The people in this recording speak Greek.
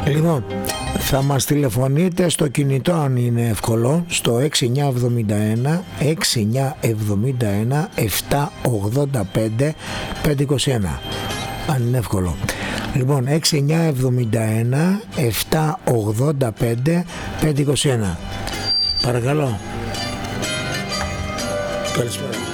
Λοιπόν, θα μας τηλεφωνείτε στο κινητό αν είναι εύκολο, στο 6971 785 521, αν είναι εύκολο. Λοιπόν, 6971 785 521. Παρακαλώ. Καλησπέρα.